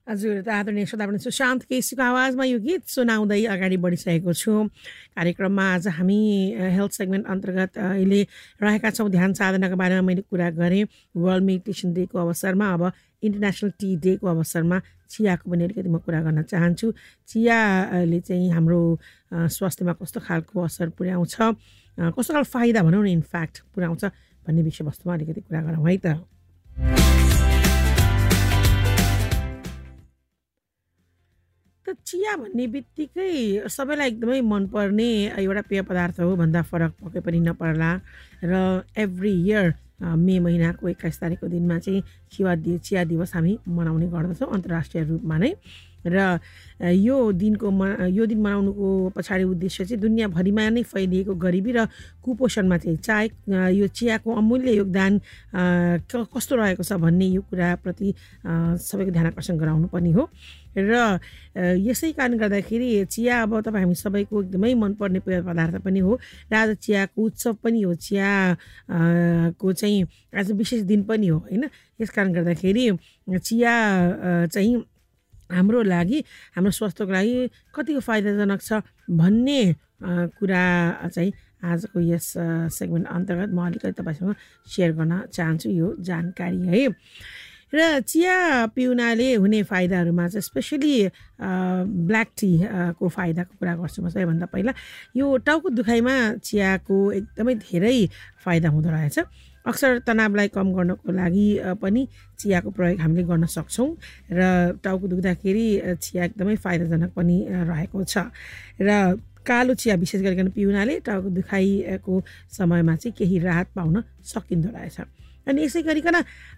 हजुर त आदरणीय श्रोतावृन्द सुशान्त केसीको आवाजमा यो गीत सुनाउँदै अगाडि बढिसकेको छु। कार्यक्रममा आज हामी हेल्थ सेगमेन्ट अन्तर्गत अहिले रहेका छौँ। ध्यान साधनाको बारेमा मैले कुरा गरेँ। वर्ल्ड मेडिटेसन डेको अवसरमा अब इन्टरनेसनल टी डेको अवसरमा चियाको पनि अलिकति म कुरा गर्न चाहन्छु। चियाले चाहिँ हाम्रो स्वास्थ्यमा कस्तो खालको असर पुर्याउँछ, कस्तो खालको फाइदा भनौँ न इनफ्याक्ट पुर्याउँछ भन्ने विषयवस्तुमा अलिकति कुरा गरौँ है त। चिया भन्ने बित्तिकै सबैलाई एकदमै मनपर्ने एउटा पेय पदार्थ हो भन्दा फरक पक्कै पनि नपर्ला। र एभ्री इयर मे महिनाको 21 तारिकको दिनमा चाहिँ चिया दिवस हामी मनाउने गर्दछौँ अन्तर्राष्ट्रिय रूपमा नै। र यो दिन मनाउनुको पछाडि उद्देश्य चाहिँ दुनियाँभरिमा नै फैलिएको गरिबी र कुपोषणमा चाहिँ यो चियाको अमूल्य योगदान कस्तो रहेको छ भन्ने यो कुराप्रति सबैको ध्यान आकर्षण गराउनु पनि हो। र यसै कारण गर्दाखेरि चिया अब तपाईँ हामी सबैको एकदमै मनपर्ने पेय पदार्थ पनि हो र आज चियाको उत्सव पनि हो। चिया को चाहिँ आज विशेष दिन पनि हो होइन। यस कारण गर्दाखेरि चिया चाहिँ हाम्रो लागि, हाम्रो स्वास्थ्यको लागि कतिको फाइदाजनक छ भन्ने कुरा चाहिँ आजको यस सेगमेन्ट अन्तर्गत म अलिकति तपाईँसँग सेयर गर्न चाहन्छु यो जानकारी है। र चिया पिउनाले हुने फाइदाहरूमा चाहिँ स्पेसली ब्ल्याक टी को फाइदाको कुरा गर्छु म सबैभन्दा पहिला। यो टाउको दुखाइमा चियाको एकदमै धेरै फाइदा हुँदो रहेछ। अक्सर तनावलाई कम गर्नको लागि पनि चियाको प्रयोग हामीले गर्न सक्छौँ र टाउको दुख्दाखेरि चिया एकदमै फाइदाजनक पनि रहेको छ। र कालो चिया विशेष गरिकन पिउनाले टाउको दुखाइको समयमा चाहिँ केही राहत पाउन सकिँदो रहेछ। अनि यसै गरिकन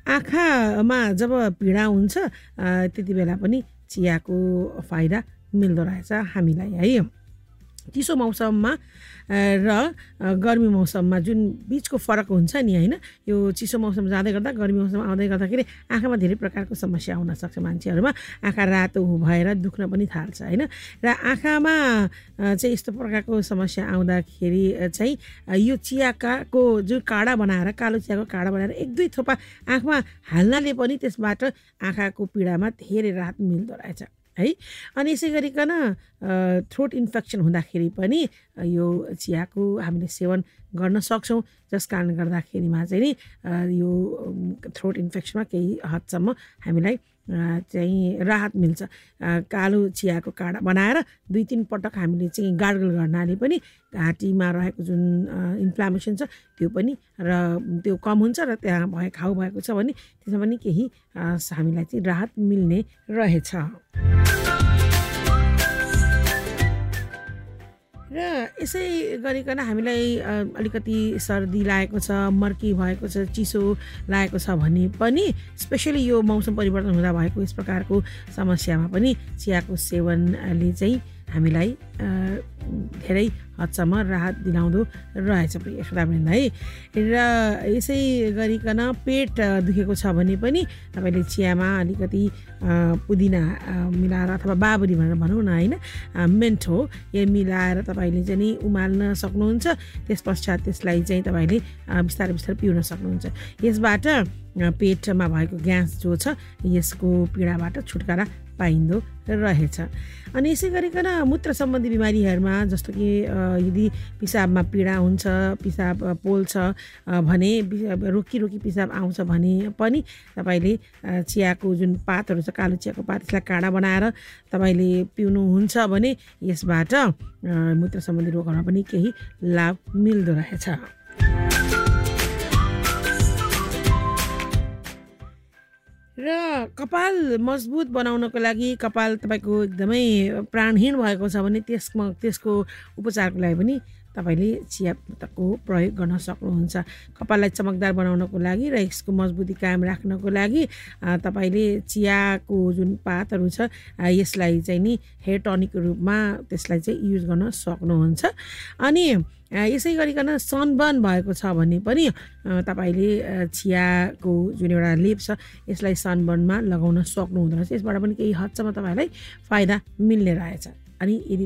आँखामा जब पीडा हुन्छ त्यति बेला पनि चियाको फाइदा मिल्दो रहेछ हामीलाई है। चिसो मौसममा र गर्मी मौसममा जुन बिचको फरक हुन्छ नि होइन, यो चिसो मौसम जाँदै गर्दा गर्मी मौसम आउँदै गर्दाखेरि आँखामा धेरै प्रकारको समस्या आउन सक्छ मान्छेहरूमा। आँखा रातो भएर दुख्न पनि थाल्छ होइन। र आँखामा चाहिँ यस्तो प्रकारको समस्या आउँदाखेरि चाहिँ यो चियाको जुन काडा बनाएर, कालो चियाको काडा बनाएर 1-2 थोपा आँखमा हाल्नाले पनि त्यसबाट आँखाको पीडामा धेरै राहत मिल्दो रहेछ है। अनि यसै गरिकन थ्रोट इन्फेक्सन हुँदाखेरि पनि यो चियाको हामीले सेवन गर्न सक्छौँ, जस कारण गर्दाखेरिमा चाहिँ नि यो थ्रोट इन्फेक्सनमा केही हदसम्म हामीलाई चाहिँ राहत मिल्छ। कालो चियाको काडा बनाएर 2-3 पटक हामीले चाहिँ गार्गल गर्नाले पनि घाँटीमा रहेको जुन इन्फ्लामेसन छ त्यो पनि र त्यो कम हुन्छ र त्यहाँ घाउ भएको छ भने त्यसमा पनि केही हामीलाई चाहिँ राहत मिल्ने रहेछ। र यसै गरिकन हामीलाई अलिकति सर्दी लागेको छ, मर्की भएको छ, चिसो लागेको छ भने पनि स्पेसली यो मौसम परिवर्तन हुँदा भएको यस प्रकारको समस्यामा पनि चियाको सेवनले चाहिँ हामीलाई धेरै हदसम्म राहत दिलाउँदो रहेछ प्रिय श्रोतावृन्द है। र यसै गरिकन पेट दुखेको छ भने पनि तपाईँले चियामा अलिकति पुदिना मिलाएर अथवा बाबरी भनेर भनौँ न होइन, मिन्ट हो यो मिलाएर तपाईँले चाहिँ नि उमाल्न सक्नुहुन्छ। त्यस पश्चात त्यसलाई चाहिँ तपाईँले बिस्तारै बिस्तारै पिउन सक्नुहुन्छ। यसबाट पेटमा भएको ग्यास जो छ यसको पीडाबाट छुटकारा पाइँदो रहेछ। अनि यसै गरिकन मूत्र सम्बन्धी बिमारीहरूमा जस्तो कि यदि पिसाबमा पीडा हुन्छ, पिसाब पोल्छ भने, रोकी पिसाब आउँछ भने पनि तपाईँले चियाको जुन पातहरू छ, कालो चियाको पात, त्यसलाई काडा बनाएर तपाईँले पिउनुहुन्छ भने यसबाट मूत्र सम्बन्धी रोगहरूमा पनि केही लाभ मिल्दो रहेछ। र कपाल मजबुत बनाउनको लागि, कपाल तपाईँको एकदमै प्राणहीन भएको छ भने त्यसको उपचारको लागि पनि तपाईँले चियाको प्रयोग गर्न सक्नुहुन्छ। कपाललाई चमकदार बनाउनको लागि र यसको मजबुती कायम राख्नको लागि तपाईँले चियाको जुन पातहरू छ यसलाई चाहिँ नि हेयर टनिकको रूपमा त्यसलाई चाहिँ युज गर्न सक्नुहुन्छ। अनि यसै गरिकन सनबर्न भएको छ भने पनि तपाईँले चियाको जुन एउटा लेप छ यसलाई सनबर्नमा लगाउन सक्नुहुँदो रहेछ। यसबाट पनि केही हदसम्म तपाईँलाई फाइदा मिल्ने रहेछ। अनि यदि